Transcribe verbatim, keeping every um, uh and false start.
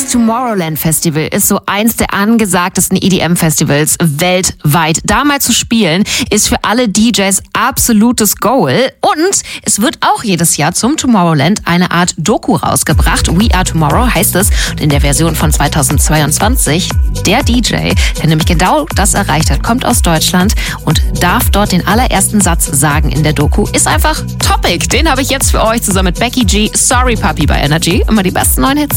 Das Tomorrowland Festival ist so eins der angesagtesten E D M-Festivals weltweit. Da mal zu spielen, ist für alle D Js absolutes Goal. Und es wird auch jedes Jahr zum Tomorrowland eine Art Doku rausgebracht. We Are Tomorrow heißt es. Und in der Version von zweitausendzweiundzwanzig, der D J, der nämlich genau das erreicht hat, kommt aus Deutschland und darf dort den allerersten Satz sagen in der Doku, ist einfach Topic. Den habe ich jetzt für euch zusammen mit Becky G. Sorry Puppy bei Energy. Immer die besten neuen Hits.